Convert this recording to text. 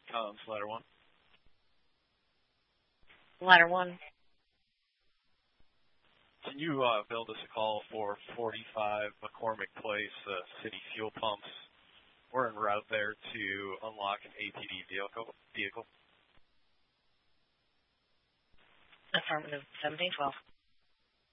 Collins, ladder 1. Ladder 1. Can you build us a call for 45 McCormick Place, city fuel pumps? We're en route there to unlock an APD vehicle. Affirmative, 1712.